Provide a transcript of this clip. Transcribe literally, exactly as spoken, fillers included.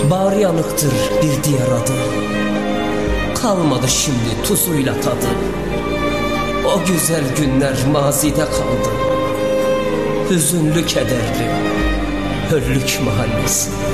Bağrıyanıktır bir diğer adı. Kalmadı şimdi tuzuyla tadı. O güzel günler mazide kaldı. Hüzünlü kederli Höllük Mahallesi.